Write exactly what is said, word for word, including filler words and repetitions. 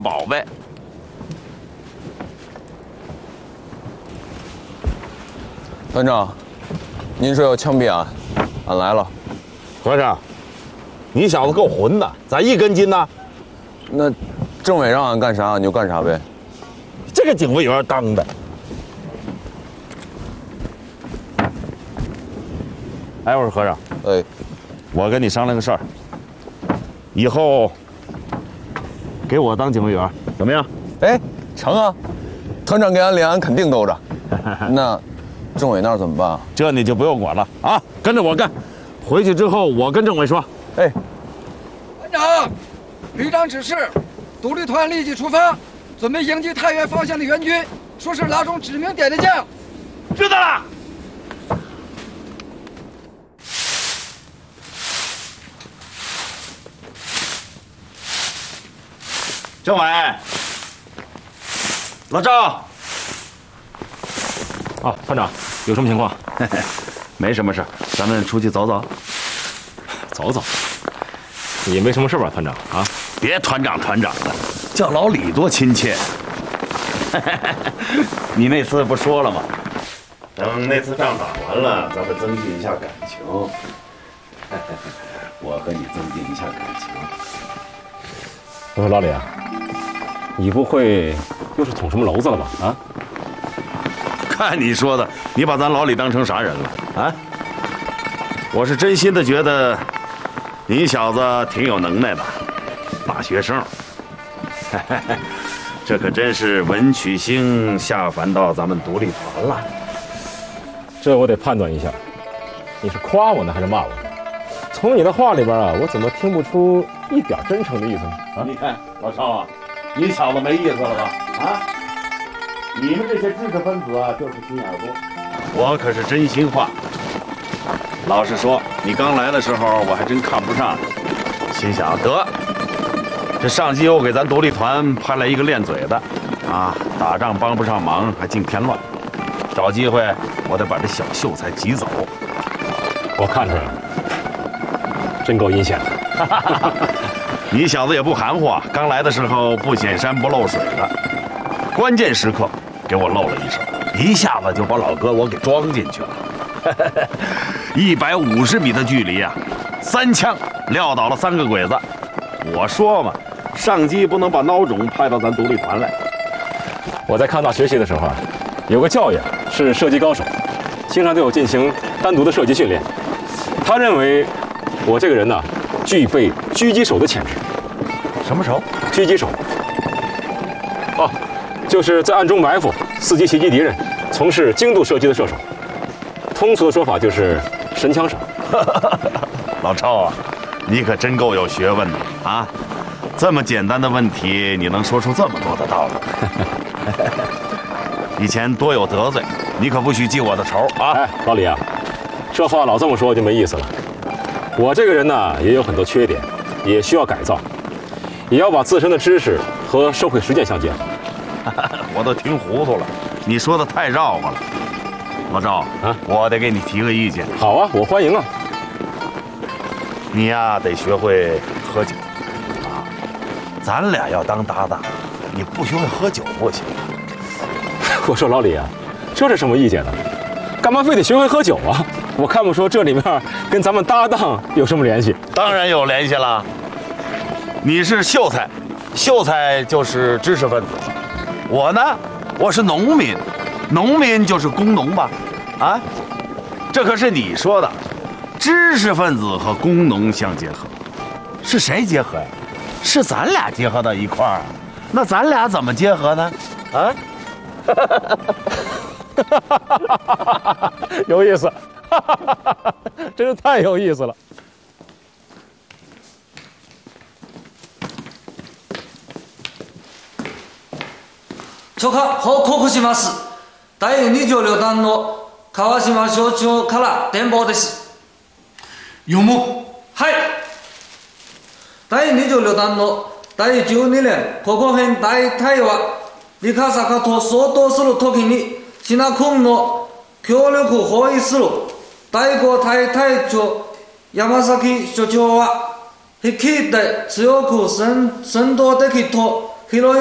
宝贝。 团长，您说要枪毙俺，俺来了。 和尚，你小子够混的，咋一根筋呢？ 那政委让俺干啥，俺就干啥呗。 这个警卫员当的。哎，我说和尚， 哎， 我跟你商量个事儿，以后给我当警卫员怎么样？ 哎，成啊！团长给俺脸，俺肯定兜着。那政委那儿怎么办啊？ 这你就不用管了啊，跟着我干。回去之后，我跟政委说。 哎， 团长，旅长指示，独立团立即出发，准备迎击太原方向的援军，说是拉中指明点的将。 知道了。政委，老赵。 啊，团长，有什么情况？ 没什么事，咱们出去走走。 走走，也没什么事吧，团长啊？ 别团长团长的，叫老李多亲切。你那次不说了吗？等那次仗打完了，咱们增进一下感情。我和你增进一下感情。 我说老李啊，你不会又是捅什么娄子了吧？啊？ 看你说的，你把咱老李当成啥人了啊？我是真心的觉得，你小子挺有能耐的，大学生。这可真是文曲星下凡到咱们独立团了。 这我得判断一下，你是夸我呢还是骂我呢？从你的话里边啊，我怎么听不出一点真诚的意思呢？啊， 你看老邵啊，你小子没意思了吧？啊，你们这些知识分子啊，就是心眼多。我可是真心话。老实说，你刚来的时候我还真看不上你，心想得，这上级又给咱独立团派来一个练嘴的，啊，打仗帮不上忙还净添乱，找机会我得把这小秀才挤走。 我看出来了，真够阴险的。 你小子也不含糊啊，刚来的时候不显山不漏水的，关键时刻给我露了一手，一下子就把老哥我给装进去了。一百五十米的距离啊，三枪撂倒了三个鬼子。我说嘛，上级不能把孬种派到咱独立团来。 我在康大学习的时候啊，有个教员是射击高手，经常对我进行单独的射击训练。他认为我这个人呢，具备狙击手的潜质。 什么手？ 狙击手。哦，就是在暗中埋伏、伺机袭击敌人，从事精度射击的射手。通俗的说法就是神枪手。 老赵啊，你可真够有学问的啊！这么简单的问题，你能说出这么多的道理。以前多有得罪，你可不许记我的仇啊！ 哎，老李啊，这话老这么说就没意思了。我这个人呢，也有很多缺点，也需要改造，也要把自身的知识和社会实践相结合。 我都听糊涂了，你说的太绕乎了。老赵啊，我得给你提个意见。 好啊，我欢迎啊。 你呀，得学会喝酒啊！咱俩要当搭档，你不学会喝酒不行。 我说老李啊，这是什么意见呢？干嘛非得学会喝酒啊？我看不出这里面跟咱们搭档有什么联系。 当然有联系了。你是秀才，秀才就是知识分子。我呢，我是农民，农民就是工农吧？啊，这可是你说的，知识分子和工农相结合，是谁结合呀？是咱俩结合到一块儿啊？那咱俩怎么结合呢？啊？ 有意思，真是太有意思了。 許可報告します。だいにじゅう旅団の川島省長から電報です。 有木。 はい。だいにじゅう旅団のだいじゅうにねん国語編大隊は理科坂と相当するときにシナ君の協力を包囲する第五隊隊長山崎所長は率いて強く戦闘的と広い